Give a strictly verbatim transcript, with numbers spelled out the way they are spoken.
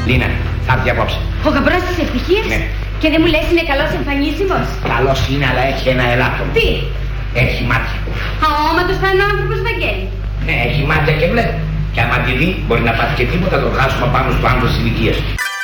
Λίνα, θα έρθει απόψε. Ο γαμπρός της ευτυχίας? Ναι. Και δεν μου λες είναι καλός εμφανίσιμος? Καλός είναι, αλλά έχει ένα ελάττωμα. Τι? Έχει μάτια. Αόματος θα είναι ο άνθρωπος, Βαγγέλη. Ναι, έχει μάτια και βλέπει. Και άμα τη δει, μπορεί να πάθει και τίποτα, το βγάζουμε πάνω στο άντρο της ηλικίας του.